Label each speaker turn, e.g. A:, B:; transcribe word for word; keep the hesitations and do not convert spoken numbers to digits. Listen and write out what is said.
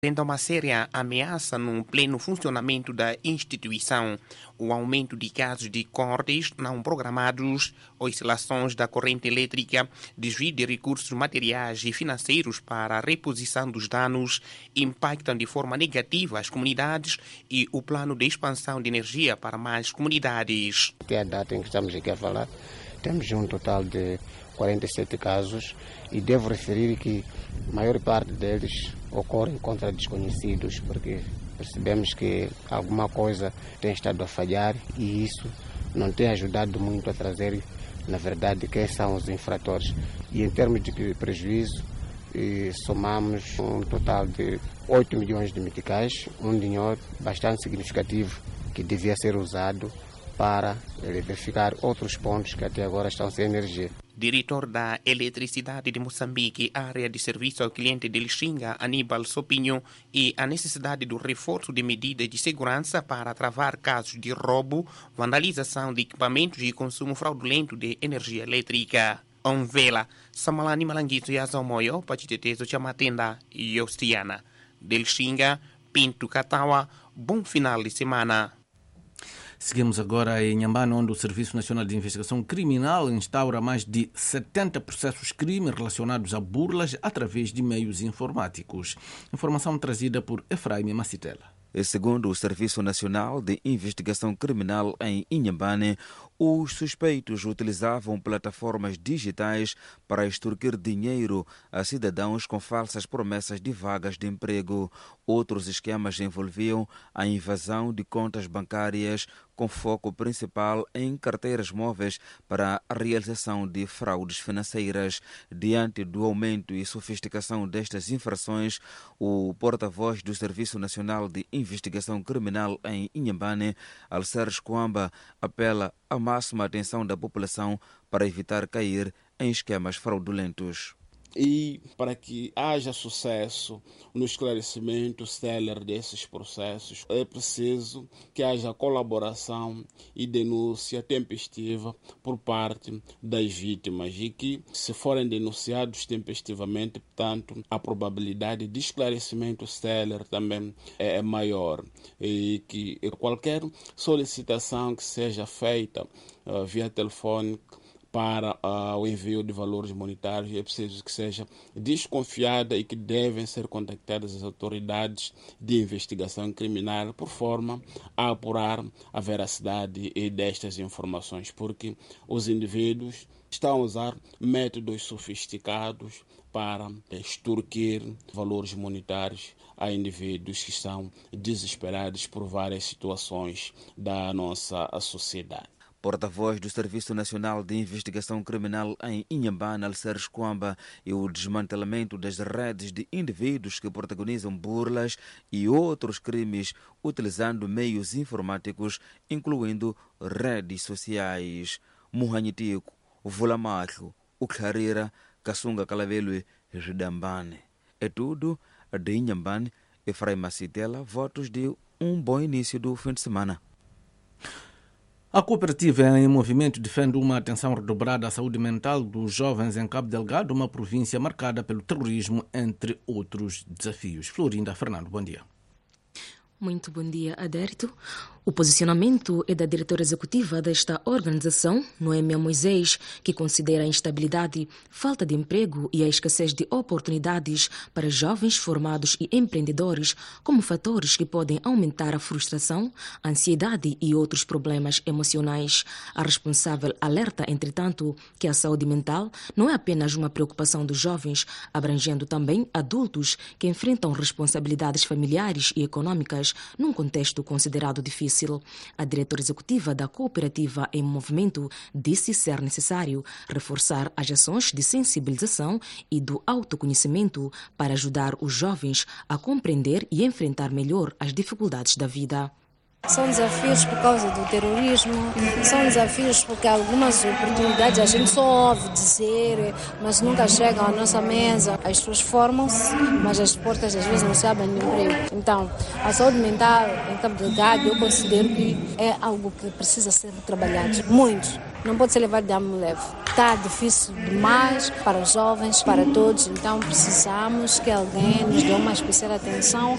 A: Tendo uma séria ameaça no pleno funcionamento da instituição, o aumento de casos de cortes não programados, oscilações da corrente elétrica, desvio de recursos materiais e financeiros para a reposição dos danos impactam de forma negativa as comunidades e o plano de expansão de energia para mais comunidades.
B: Até a data em que estamos aqui a falar, temos um total de quarenta e sete casos e devo referir que a maior parte deles ocorrem contra desconhecidos, porque percebemos que alguma coisa tem estado a falhar e isso não tem ajudado muito a trazer, na verdade, quem são os infratores. E em termos de prejuízo, somamos um total de oito milhões de meticais, um dinheiro bastante significativo que devia ser usado para verificar outros pontos que até agora estão sem energia.
A: Diretor da Eletricidade de Moçambique, área de serviço ao cliente de Lixinga, Aníbal Sopinho, e a necessidade do reforço de medidas de segurança para travar casos de roubo, vandalização de equipamentos e consumo fraudulento de energia elétrica. Onvela, Samalani Malanguito e Azomoyo, Pachitetezo Chamatenda e Ostiana. De Lixinga, Pinto Catawa, bom final de semana.
C: Seguimos agora em Inhambane, onde o Serviço Nacional de Investigação Criminal instaura mais de setenta processos crime relacionados a burlas através de meios informáticos. Informação trazida por Efraim Macitela.
D: Segundo o Serviço Nacional de Investigação Criminal em Inhambane, os suspeitos utilizavam plataformas digitais para extorquir dinheiro a cidadãos com falsas promessas de vagas de emprego. Outros esquemas envolviam a invasão de contas bancárias com foco principal em carteiras móveis para a realização de fraudes financeiras. Diante do aumento e sofisticação destas infrações, o porta-voz do Serviço Nacional de Investigação Criminal em Inhambane, Alceres Coamba, apela à máxima atenção da população para evitar cair em esquemas fraudulentos.
E: E para que haja sucesso no esclarecimento célere desses processos, é preciso que haja colaboração e denúncia tempestiva por parte das vítimas e que, se forem denunciados tempestivamente, portanto, a probabilidade de esclarecimento célere também é maior e que qualquer solicitação que seja feita uh, via telefone para uh, o envio de valores monetários é preciso que seja desconfiada e que devem ser contactadas as autoridades de investigação criminal por forma a apurar a veracidade destas informações, porque os indivíduos estão a usar métodos sofisticados para extorquir valores monetários a indivíduos que estão desesperados por várias situações da nossa sociedade.
D: Porta-voz do Serviço Nacional de Investigação Criminal em Inhambane, Alceres Coamba, e o desmantelamento das redes de indivíduos que protagonizam burlas e outros crimes utilizando meios informáticos, incluindo redes sociais. Muhanhitico, Vulamacho, Uclarira, Kasunga Calavelo e Ridambane. É tudo de Inhambane, Efraim Macitela, votos de um bom início do fim de semana.
C: A cooperativa em movimento defende uma atenção redobrada à saúde mental dos jovens em Cabo Delgado, uma província marcada pelo terrorismo, entre outros desafios. Florinda Fernando, bom dia.
F: Muito bom dia, Adérito. O posicionamento é da diretora executiva desta organização, Noêmia Moisés, que considera a instabilidade, falta de emprego e a escassez de oportunidades para jovens formados e empreendedores como fatores que podem aumentar a frustração, a ansiedade e outros problemas emocionais. A responsável alerta, entretanto, que a saúde mental não é apenas uma preocupação dos jovens, abrangendo também adultos que enfrentam responsabilidades familiares e econômicas num contexto considerado difícil. A diretora executiva da Cooperativa em Movimento disse ser necessário reforçar as ações de sensibilização e do autoconhecimento para ajudar os jovens a compreender e enfrentar melhor as dificuldades da vida.
G: São desafios por causa do terrorismo, são desafios porque algumas oportunidades a gente só ouve dizer, mas nunca chegam à nossa mesa. As pessoas formam-se, mas as portas às vezes não se abrem de emprego. Então, a saúde mental em Cabo Delgado eu considero que é algo que precisa ser trabalhado muito. não pode ser levado de ânimo leve. Está difícil demais para os jovens, para todos, então precisamos que alguém nos dê uma especial atenção